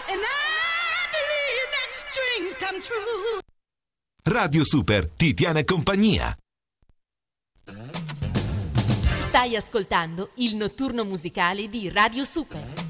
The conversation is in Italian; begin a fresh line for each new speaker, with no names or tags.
And I believe that dreams come true.
Radio Super ti tiene compagnia.
Stai ascoltando il notturno musicale di Radio Super.